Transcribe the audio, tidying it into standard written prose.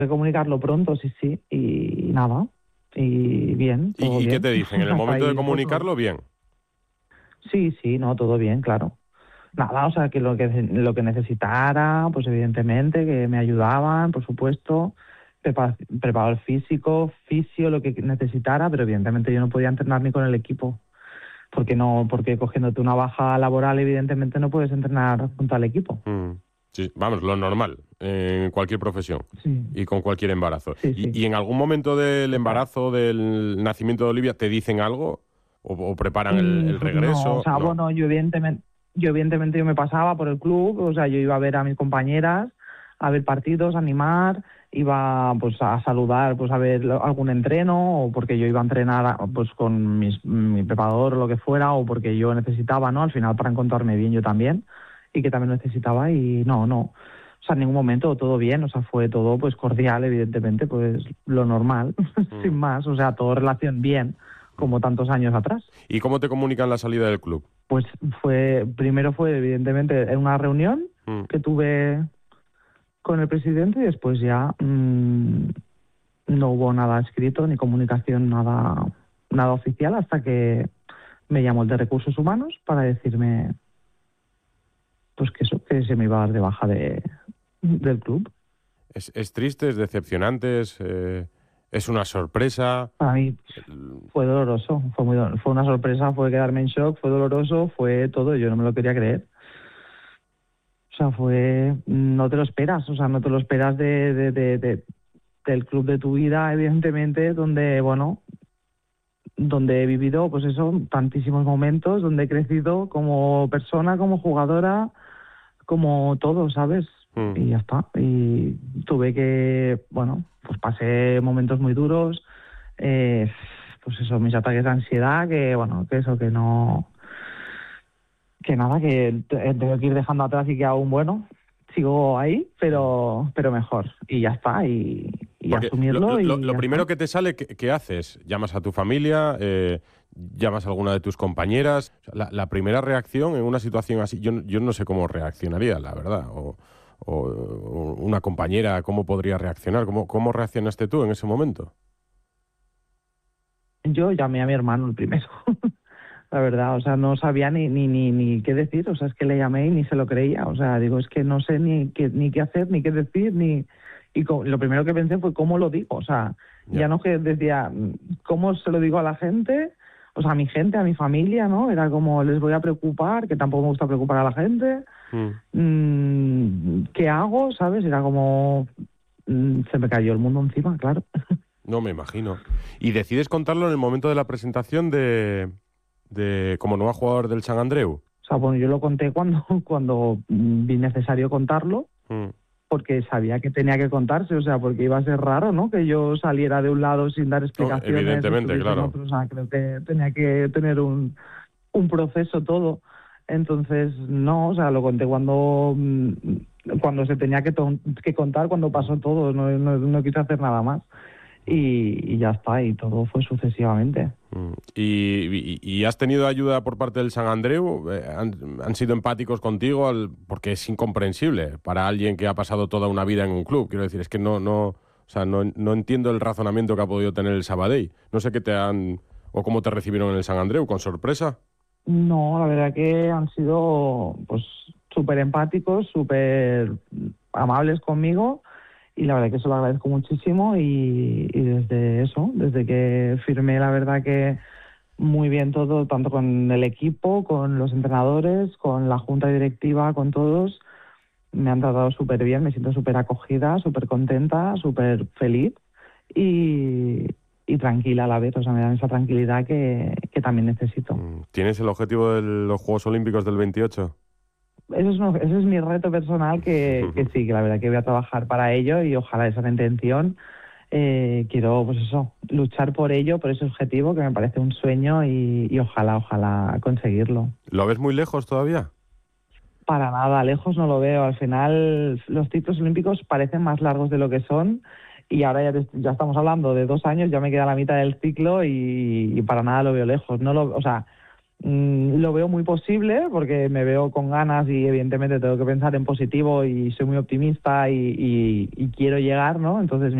de comunicarlo pronto, sí, y nada, y bien, todo ¿Y qué bien. te dicen? En el Hasta momento de ahí, pues, comunicarlo, bien. sí, no, todo bien, claro. Nada, o sea, que lo que necesitara, pues evidentemente, que me ayudaban, por supuesto, preparador físico, fisio, lo que necesitara, pero evidentemente yo no podía entrenar ni con el equipo, porque cogiéndote una baja laboral, evidentemente no puedes entrenar junto al equipo. Mm. Sí, vamos, lo normal en cualquier profesión Sí, y con cualquier embarazo. sí, ¿Y en algún momento del total. embarazo, del nacimiento de Olivia, te dicen algo? ¿O preparan el No, o regreso? sea, No. bueno, yo evidentemente yo me pasaba por el club, o sea, yo iba a ver a mis compañeras, a ver partidos, a animar, iba pues a saludar, pues a ver algún entreno, o porque yo iba a entrenar pues con mi preparador o lo que fuera, o porque yo necesitaba, ¿no? Al final para encontrarme bien yo también, y que también necesitaba, y no. O sea, en ningún momento todo bien, o sea, fue todo pues cordial, evidentemente, pues lo normal, sin Mm, más, o sea, todo relación bien, mm. como tantos años atrás. ¿Y cómo te comunican la salida del club? Pues primero fue evidentemente en una reunión Mm. que tuve con el presidente y después ya no hubo nada escrito ni comunicación, nada oficial hasta que me llamó el de Recursos Humanos para decirme pues que se me iba a dar de baja del club. ¿Es triste, es decepcionante, es una sorpresa? Para mí fue doloroso, fue una sorpresa, fue quedarme en shock, fue doloroso, fue todo, yo no me lo quería creer. O sea, no te lo esperas, o sea, no te lo esperas del club de tu vida, evidentemente, donde he vivido, pues eso, tantísimos momentos, donde he crecido como persona, como jugadora, como todo, ¿sabes? Mm. Y ya está. Y tuve pues pasé momentos muy duros, pues eso, mis ataques de ansiedad, que eso, que nada, que tengo que ir dejando atrás y que aún, sigo ahí, pero mejor. Y ya está, y Porque asumirlo y lo ya primero está. que te sale, ¿qué haces? ¿Llamas a tu familia? ¿Llamas a alguna de tus compañeras? O sea, la primera reacción en una situación así, yo no sé cómo reaccionaría, la verdad. O una compañera, ¿cómo podría reaccionar? ¿Cómo reaccionaste tú en ese momento? Yo llamé a mi hermano el primero, la verdad, o sea, no sabía ni qué decir, o sea, es que le llamé y ni se lo creía, o sea, digo, es que no sé ni qué hacer, ni qué decir, lo primero que pensé fue cómo lo digo, o sea, ya Ya. no que decía, ¿cómo se lo digo a la gente? O sea, a mi gente, a mi familia, ¿no? Era como, les voy a preocupar, que tampoco me gusta preocupar a la gente, Mm. ¿qué hago? ¿Sabes? Era como, se me cayó el mundo encima, claro. No me imagino. Y decides contarlo en el momento de la presentación de como nuevo jugador del San Andreu. O sea, bueno, yo lo conté cuando vi necesario contarlo, Mm. porque sabía que tenía que contarse, o sea, porque iba a ser raro, ¿no? Que yo saliera de un lado sin dar No, explicaciones, evidentemente, estuviese en claro. otro, o sea, creo que tenía que tener un proceso todo. Entonces, no, o sea, lo conté cuando se tenía que contar, cuando Mm. pasó todo, no quise hacer nada más. Y ya está, y todo fue sucesivamente. Mm. ¿Y has tenido ayuda por parte del San Andreu? ¿Han sido empáticos contigo? Porque es incomprensible para alguien que ha pasado toda una vida en un club. Quiero decir, es que o sea, no entiendo el razonamiento que ha podido tener el Sabadell. No sé o cómo te recibieron en el San Andreu, ¿con sorpresa? No, la verdad que han sido pues súper empáticos, súper amables conmigo y la verdad que se lo agradezco muchísimo y desde que firmé la verdad que muy bien todo, tanto con el equipo, con los entrenadores, con la junta directiva, con todos, me han tratado súper bien, me siento súper acogida, súper contenta, súper feliz y, y tranquila a la vez, o sea, me dan esa tranquilidad que también necesito. ¿Tienes el objetivo de los Juegos Olímpicos del 28? Ese es mi reto personal que sí, que la verdad que voy a trabajar para ello y ojalá esa es la intención. Quiero, pues eso, luchar por ello, por ese objetivo que me parece un sueño y ojalá conseguirlo. ¿Lo ves muy lejos todavía? Para nada, lejos no lo veo. Al final los ciclos olímpicos parecen más largos de lo que son y ahora ya estamos hablando de 2 años, ya me queda la mitad del ciclo y para nada lo veo lejos. No lo, o sea, Lo veo muy posible porque me veo con ganas y evidentemente tengo que pensar en positivo y soy muy optimista y quiero llegar, ¿no? Entonces